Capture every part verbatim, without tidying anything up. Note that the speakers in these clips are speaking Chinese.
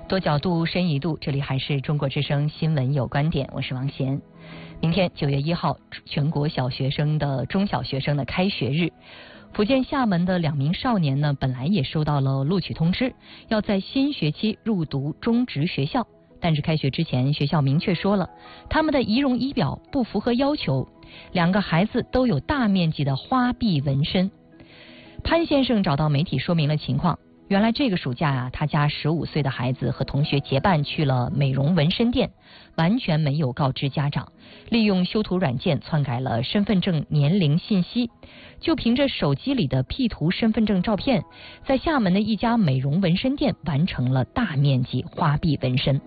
多角度，深一度。这里还是中国之声新闻有观点，我是王贤。明天九月一号，全国小学生的中小学生的开学日。福建厦门的两名少年呢，本来也收到了录取通知，要在新学期入读中职学校。但是开学之前，学校明确说了，他们的仪容仪表不符合要求。两个孩子都有大面积的花臂纹身。潘先生找到媒体说明了情况。原来这个暑假啊，他家十五岁的孩子和同学结伴去了美容纹身店，完全没有告知家长，利用修图软件篡改了身份证年龄信息，就凭着手机里的 P 图身份证照片，在厦门的一家美容纹身店完成了大面积花臂纹身。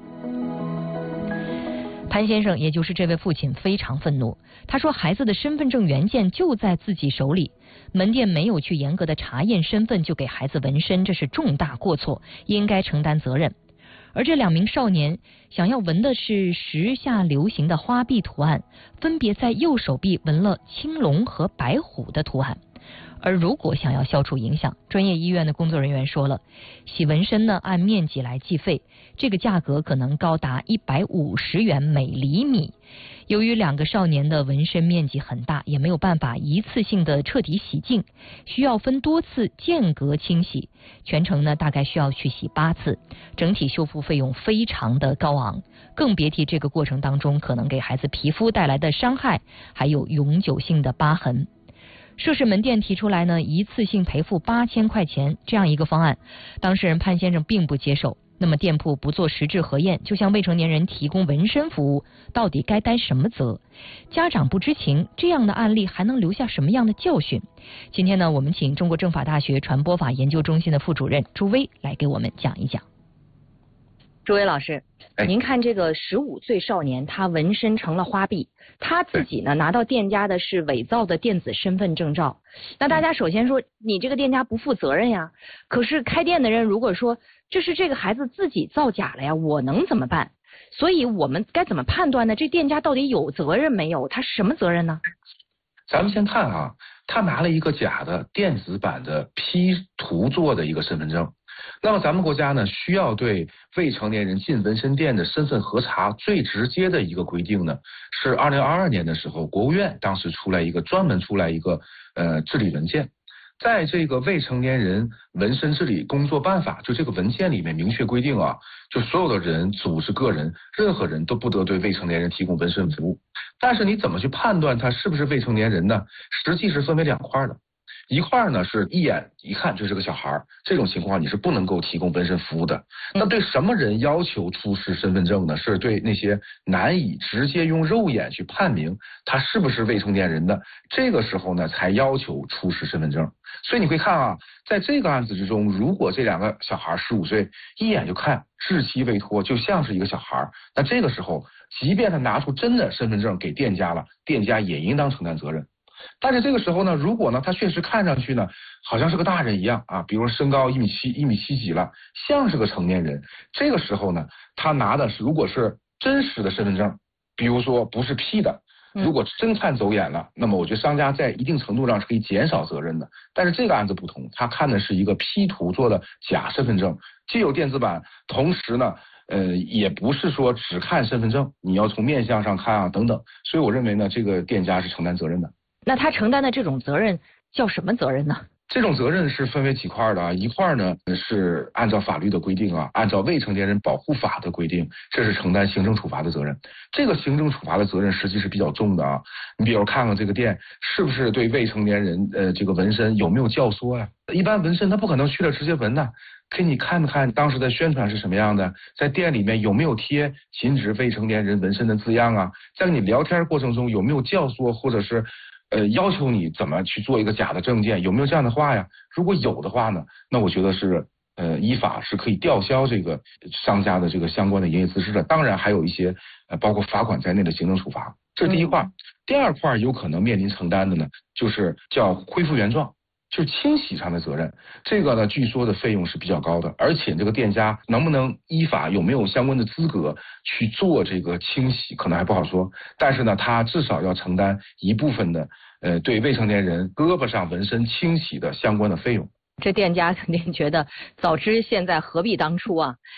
潘先生，也就是这位父亲，非常愤怒。他说，孩子的身份证原件就在自己手里，门店没有去严格的查验身份就给孩子纹身，这是重大过错，应该承担责任。而这两名少年想要纹的是时下流行的花臂图案，分别在右手臂纹了青龙和白虎的图案。而如果想要消除影响，专业医院的工作人员说了，洗纹身呢按面积来计费，这个价格可能高达一百五十元每厘米。由于两个少年的纹身面积很大，也没有办法一次性的彻底洗净，需要分多次间隔清洗，全程呢大概需要去洗八次，整体修复费用非常的高昂，更别提这个过程当中可能给孩子皮肤带来的伤害，还有永久性的疤痕。涉事门店提出来呢，一次性赔付八千块钱这样一个方案，当事人潘先生并不接受。那么店铺不做实质核验，就向未成年人提供纹身服务，到底该担什么责？家长不知情，这样的案例还能留下什么样的教训？今天呢，我们请中国政法大学传播法研究中心的副主任朱威来给我们讲一讲。朱威老师，您看这个十五岁少年，他纹身成了花臂，他自己呢拿到店家的是伪造的电子身份证照。那大家首先说，你这个店家不负责任呀。可是开店的人如果说这是这个孩子自己造假了呀，我能怎么办？所以我们该怎么判断呢？这店家到底有责任没有？他什么责任呢？ 咱们先看啊，他拿了一个假的电子版的 P 图做的一个身份证。那么咱们国家呢，需要对未成年人进纹身店的身份核查最直接的一个规定呢，是二零二二年的时候，国务院当时出来一个专门出来一个呃治理文件，在这个未成年人纹身治理工作办法，就这个文件里面明确规定啊，就所有的人、组织、个人，任何人都不得对未成年人提供纹身服务。但是你怎么去判断他是不是未成年人呢？实际是分为两块的。一块呢是一眼一看就是个小孩，这种情况你是不能够提供纹身服务的。那对什么人要求出示身份证呢？是对那些难以直接用肉眼去判明他是不是未成年人的，这个时候呢才要求出示身份证。所以你会看啊，在这个案子之中，如果这两个小孩十五岁，一眼就看稚气未脱，就像是一个小孩，那这个时候即便他拿出真的身份证给店家了，店家也应当承担责任。但是这个时候呢，如果呢他确实看上去呢好像是个大人一样啊，比如身高一米七一米七几了，像是个成年人，这个时候呢他拿的是如果是真实的身份证，比如说不是 P 的，如果真看走眼了，那么我觉得商家在一定程度上是可以减少责任的。但是这个案子不同，他看的是一个 P 图做的假身份证，既有电子版，同时呢呃，也不是说只看身份证，你要从面相上看啊等等，所以我认为呢这个店家是承担责任的。 那他承担的这种责任叫什么责任呢？ 这种责任是分为几块的啊，一块呢是按照法律的规定啊，按照未成年人保护法的规定，这是承担行政处罚的责任。这个行政处罚的责任实际是比较重的啊。你比如看看这个店是不是对未成年人呃这个纹身有没有教唆呀、啊？一般纹身他不可能去了直接纹的，给你看看当时的宣传是什么样的，在店里面有没有贴禁止未成年人纹身的字样啊？在跟你聊天过程中有没有教唆或者是呃，要求你怎么去做一个假的证件，有没有这样的话呀？如果有的话呢，那我觉得是呃依法是可以吊销这个商家的这个相关的营业资质的。当然还有一些呃包括罚款在内的行政处罚，这是第一块。嗯、第二块有可能面临承担的呢，就是叫恢复原状，就是清洗上的责任。这个呢，据说的费用是比较高的，而且这个店家能不能依法有没有相关的资格去做这个清洗，可能还不好说。但是呢，他至少要承担一部分的呃对未成年人胳膊上纹身清洗的相关的费用。 这店家肯定觉得早知现在何必当初啊。